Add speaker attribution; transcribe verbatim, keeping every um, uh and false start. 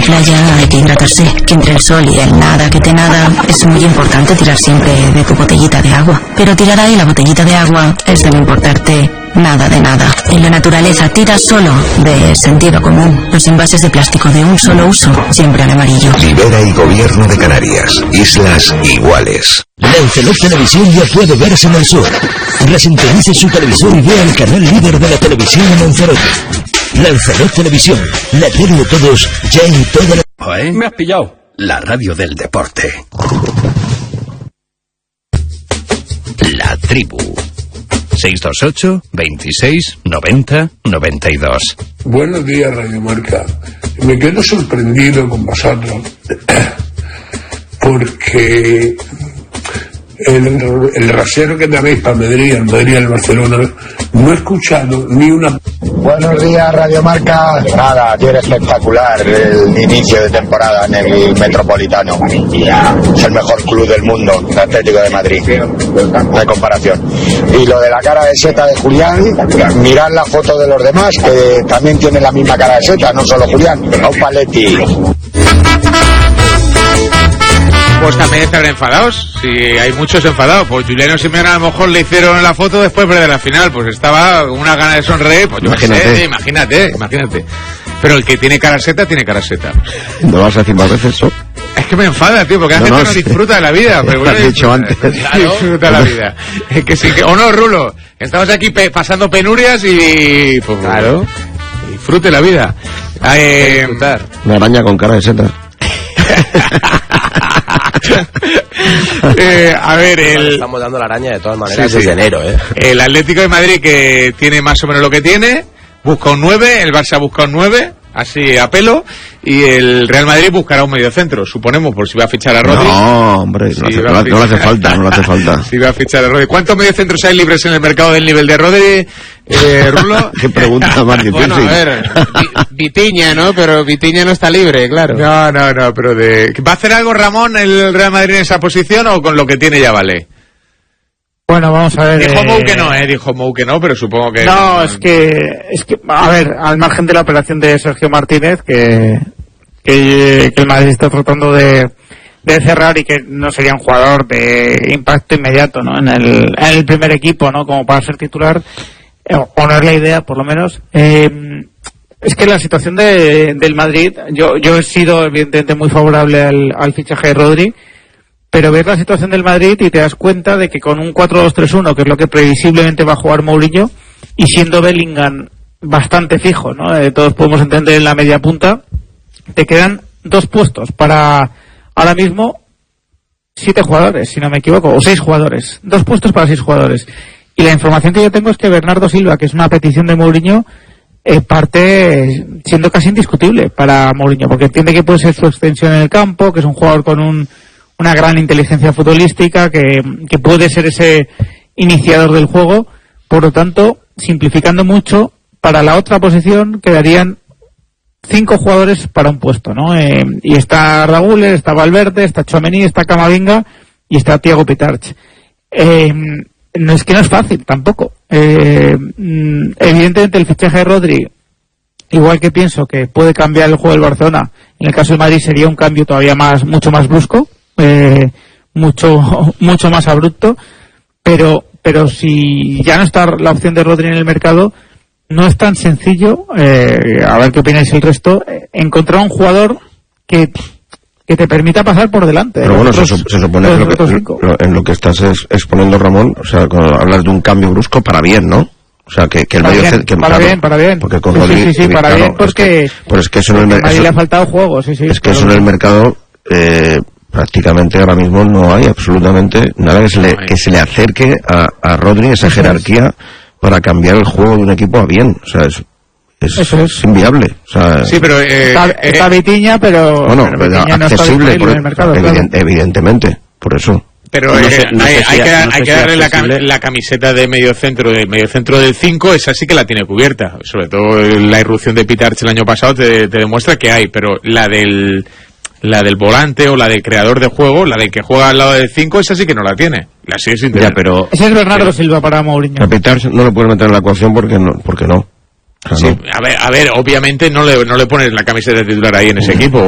Speaker 1: playa hay que hidratarse, que entre el sol y el nada que te nada es muy importante tirar siempre de tu botellita de agua. Pero tirar ahí la botellita de agua es de no importarte nada de nada. En la naturaleza tira solo de sentido común. Los envases de plástico de un solo uso, siempre al amarillo.
Speaker 2: Ribera y Gobierno de Canarias. Islas iguales.
Speaker 3: Lancelot Televisión ya puede verse en el sur. Resintonice su televisor y vea el canal líder de la televisión en Lanzarote. Lancelot Televisión, la tele de todos, ya en toda la...
Speaker 4: ¿Eh? Me has pillado. La radio del deporte. La tribu. seis dos ocho, veintiséis, noventa, noventa y dos.
Speaker 5: Buenos días, Radio Marca. Me quedo sorprendido con vosotros porque el, el rasero que tenéis para Madrid, el Madrid y el Barcelona, no he escuchado ni una...
Speaker 6: Buenos días, Radio Marca. Nada, tiene espectacular el inicio de temporada en el Metropolitano. Es el mejor club del mundo, el Atlético de Madrid. No hay comparación. Y lo de la cara de seta de Julián, mirad la foto de los demás, que también tienen la misma cara de seta, no solo Julián, no Paletti.
Speaker 7: Pues también estarán enfadados. Si hay muchos enfadados, pues Juliano Simeone a lo mejor le hicieron la foto después de perder la final, pues estaba con una gana de sonreír, pues yo imagínate. Sé, imagínate, imagínate. Pero el que tiene cara seta, tiene cara seta.
Speaker 8: ¿No vas a decir más veces eso?
Speaker 7: Es que me enfada, tío, porque la no, gente no, no disfruta de la vida. Pero
Speaker 8: lo has dicho antes.
Speaker 7: Claro, disfruta de la vida. Es que sí, que, o no, Rulo, estamos aquí pe pasando penurias y... Pues, claro, disfrute la vida. Eh, disfrutar.
Speaker 8: Una araña con cara de seta.
Speaker 7: eh, a ver, el...
Speaker 9: estamos dando la araña de todas maneras,
Speaker 7: sí,
Speaker 9: desde
Speaker 7: sí.
Speaker 9: enero, ¿eh?
Speaker 7: El Atlético de Madrid, que tiene más o menos lo que tiene, busca un nueve, el Barça busca un nueve, así a pelo, y el Real Madrid buscará un mediocentro, suponemos, por si va a fichar a Rodri.
Speaker 8: No, hombre,
Speaker 7: si
Speaker 8: no, hace, no, no le hace falta, no le hace falta.
Speaker 7: Si va a fichar a Rodri. ¿Cuántos mediocentros hay libres en el mercado del nivel de Rodri, eh, Rulo?
Speaker 8: Qué pregunta más difícil.
Speaker 10: Bueno, a ver, Vitiña, ¿no? Pero Vitiña no está libre, claro.
Speaker 7: No, no, no, pero de... ¿Va a hacer algo Ramón el Real Madrid en esa posición o con lo que tiene ya vale?
Speaker 11: Bueno, vamos a ver...
Speaker 7: Dijo
Speaker 11: eh...
Speaker 7: Mou que no, ¿eh? Dijo Mou que no, pero supongo que...
Speaker 11: No, es que... es que a ver, al margen de la operación de Sergio Martínez, que, que, que el Madrid está tratando de, de cerrar y que no sería un jugador de impacto inmediato, ¿no? En el, en el primer equipo, ¿no? Como para ser titular, eh, o no es la idea, por lo menos. Eh, es que la situación de, del Madrid, yo, yo he sido evidentemente muy favorable al, al fichaje de Rodri, pero ves la situación del Madrid y te das cuenta de que con un cuatro dos tres uno, que es lo que previsiblemente va a jugar Mourinho, y siendo Bellingham bastante fijo, ¿no? Eh, todos podemos entender en la media punta, te quedan dos puestos para ahora mismo siete jugadores, si no me equivoco, o seis jugadores, dos puestos para seis jugadores. Y la información que yo tengo es que Bernardo Silva, que es una petición de Mourinho, eh, parte siendo casi indiscutible para Mourinho, porque entiende que puede ser su extensión en el campo, que es un jugador con un una gran inteligencia futbolística, que, que puede ser ese iniciador del juego. Por lo tanto, simplificando mucho, para la otra posición quedarían cinco jugadores para un puesto, ¿no? Eh, y está Arda Güler, está Valverde, está Tchouaméni, está Camavinga y está Thiago Pitarch. Eh, no es que no es fácil tampoco. Eh, evidentemente el fichaje de Rodri, igual que pienso que puede cambiar el juego del Barcelona, en el caso del Madrid sería un cambio todavía más, mucho más brusco. Eh, mucho mucho más abrupto, pero pero si ya no está la opción de Rodri en el mercado, no es tan sencillo, eh, a ver qué opináis el resto, eh, encontrar un jugador que que te permita pasar por delante.
Speaker 8: Pero bueno, otros, se, se supone que, lo que lo, en lo que estás es, exponiendo, Ramón, o sea, cuando hablas de un cambio brusco para bien, ¿no? O sea, que, que el
Speaker 11: para
Speaker 8: medio
Speaker 11: bien,
Speaker 8: que,
Speaker 11: para
Speaker 8: claro,
Speaker 11: bien, para bien.
Speaker 8: Porque con
Speaker 11: sí,
Speaker 8: Rodri,
Speaker 11: sí, sí, sí, para
Speaker 8: claro,
Speaker 11: bien, porque
Speaker 8: es que, pues es que eso en el mercado
Speaker 11: le ha faltado juego, sí, sí.
Speaker 8: Es que eso en el mercado eh, prácticamente ahora mismo no hay absolutamente nada que se le, que se le acerque a, a Rodri, esa jerarquía para cambiar el juego de un equipo a bien. O sea, es, es, es. es inviable. O sea,
Speaker 7: sí, pero eh,
Speaker 11: está, está eh, Vitiña, pero,
Speaker 8: bueno,
Speaker 11: pero Vitiña
Speaker 8: accesible
Speaker 11: no
Speaker 8: por,
Speaker 11: en el mercado,
Speaker 8: evident,
Speaker 11: claro.
Speaker 8: Evidentemente, por eso.
Speaker 7: Pero
Speaker 8: no
Speaker 7: eh,
Speaker 8: sé, no
Speaker 7: hay,
Speaker 8: sé si
Speaker 7: hay, que,
Speaker 8: no
Speaker 7: hay
Speaker 8: sé
Speaker 7: que
Speaker 8: si
Speaker 7: darle la, cam
Speaker 8: accesible.
Speaker 7: la camiseta de medio centro, del medio centro del cinco, esa sí que la tiene cubierta. Sobre todo la irrupción de Pitarch el año pasado te, te demuestra que hay, pero la del la del volante o la del creador de juego, la del que juega al lado del cinco, esa sí que no la tiene. La sigue sin tener.
Speaker 8: Ya, pero
Speaker 11: ese es Bernardo pero, Silva para Mourinho.
Speaker 8: A Pitarch no lo puede meter en la ecuación porque no, porque no. O sea,
Speaker 7: sí,
Speaker 8: no.
Speaker 7: a ver, a ver, obviamente no le, no le pones la camiseta de titular ahí en ese equipo.